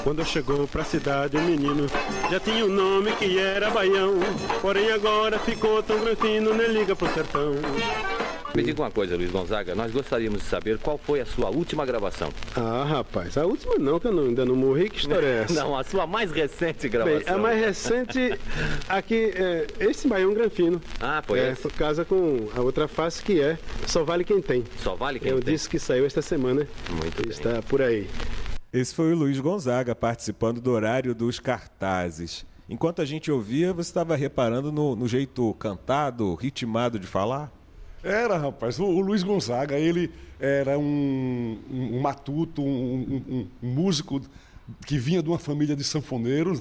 Quando chegou pra cidade, o menino já tinha um nome que era Baião. Porém agora ficou tão granfino, nem liga pro sertão. Me diga uma coisa, Luiz Gonzaga, nós gostaríamos de saber qual foi a sua última gravação. Ah, rapaz, a última não, que eu ainda não morri, que história é essa? Não, a sua mais recente gravação. Bem, a mais recente aqui é esse Baião Granfino. Ah, foi essa? Por casa com a outra face que é Só Vale Quem Tem. Só Vale Quem Eu Tem. disse que saiu esta semana. Muito bem. Está por aí. Esse foi o Luiz Gonzaga participando do horário dos cartazes. Enquanto a gente ouvia, você estava reparando no jeito cantado, ritmado de falar? Era, rapaz. O Luiz Gonzaga, ele era um matuto, um músico que vinha de uma família de sanfoneiros.